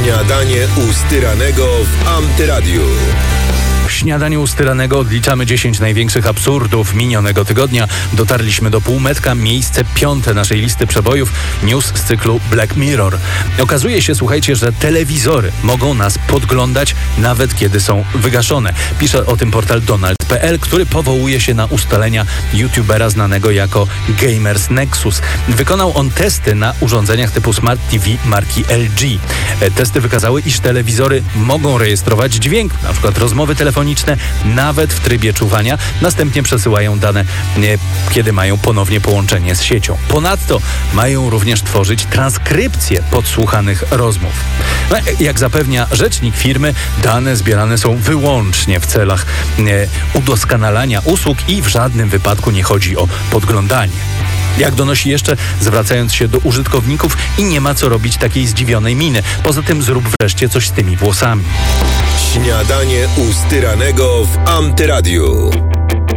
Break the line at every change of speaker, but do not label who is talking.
Śniadanie u Styranego w Antyradiu.
W śniadaniu ustyranego odliczamy 10 największych absurdów minionego tygodnia. Dotarliśmy do półmetka, miejsce 5 naszej listy przebojów, news z cyklu Black Mirror. Okazuje się, słuchajcie, że telewizory mogą nas podglądać nawet kiedy są wygaszone. Pisze o tym portal Donald.pl, który powołuje się na ustalenia youtubera znanego jako Gamers Nexus. Wykonał on testy na urządzeniach typu Smart TV marki LG. Testy wykazały, iż telewizory mogą rejestrować dźwięk, na przykład rozmowy telefoniczne, nawet w trybie czuwania. Następnie przesyłają dane, kiedy mają ponownie połączenie z siecią. Ponadto mają również tworzyć transkrypcje podsłuchanych rozmów. Jak zapewnia rzecznik firmy, dane zbierane są wyłącznie w celach udoskonalania usług i w żadnym wypadku nie chodzi o podglądanie. Jak donosi jeszcze, zwracając się do użytkowników, i nie ma co robić takiej zdziwionej miny. Poza tym zrób wreszcie coś z tymi włosami.
Śniadanie u Styranego w Antyradiu.